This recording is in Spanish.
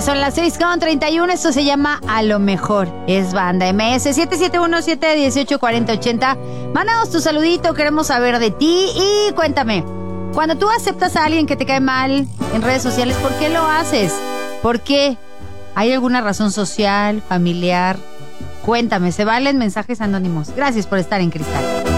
son las 6:31. Esto se llama A lo Mejor. Es Banda MS 7717184080. Mándanos tu saludito, queremos saber de ti. Y cuéntame, cuando tú aceptas a alguien que te cae mal en redes sociales, ¿por qué lo haces? ¿Por qué? ¿Hay alguna razón social, familiar? Cuéntame, se valen mensajes anónimos. Gracias por estar en Cristal.